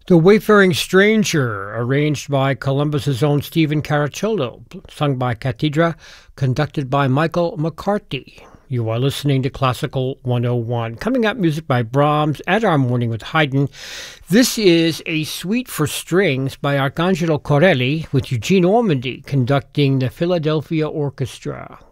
The Wayfaring Stranger, arranged by Columbus's own Stephen Caracciolo, sung by Cathedra, conducted by Michael McCarthy. You are listening to Classical 101. Coming up, music by Brahms and Our Morning with Haydn. This is a suite for strings by Arcangelo Corelli with Eugene Ormandy conducting the Philadelphia Orchestra.